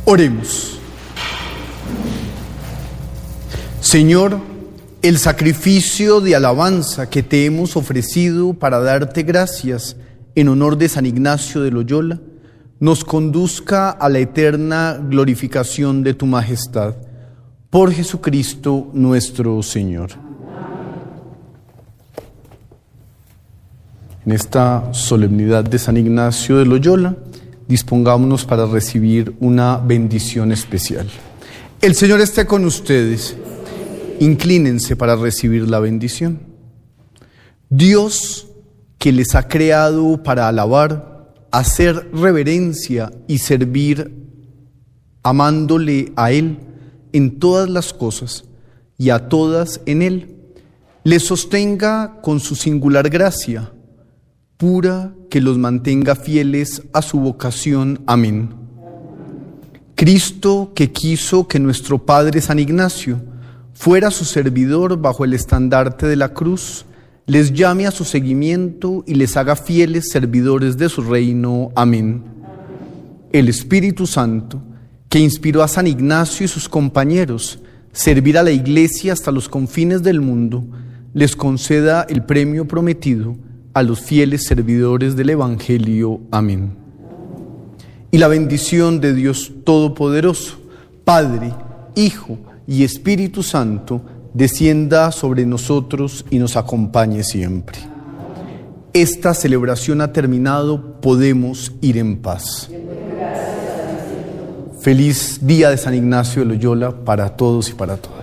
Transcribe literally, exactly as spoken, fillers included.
Oremos. Señor, el sacrificio de alabanza que te hemos ofrecido para darte gracias en honor de San Ignacio de Loyola, nos conduzca a la eterna glorificación de tu majestad. Por Jesucristo nuestro Señor. En esta solemnidad de San Ignacio de Loyola, dispongámonos para recibir una bendición especial. El Señor esté con ustedes. Inclínense para recibir la bendición. Dios, que les ha creado para alabar, hacer reverencia y servir, amándole a Él en todas las cosas y a todas en Él, les sostenga con su singular gracia, pura, que los mantenga fieles a su vocación. Amén. Cristo, que quiso que nuestro Padre San Ignacio fuera su servidor bajo el estandarte de la cruz, les llame a su seguimiento y les haga fieles servidores de su reino. Amén. El Espíritu Santo, que inspiró a San Ignacio y sus compañeros servir a la Iglesia hasta los confines del mundo, les conceda el premio prometido a los fieles servidores del Evangelio. Amén. Y la bendición de Dios Todopoderoso, Padre, Hijo y Espíritu Santo, descienda sobre nosotros y nos acompañe siempre. Esta celebración ha terminado, podemos ir en paz. Feliz día de San Ignacio de Loyola para todos y para todas.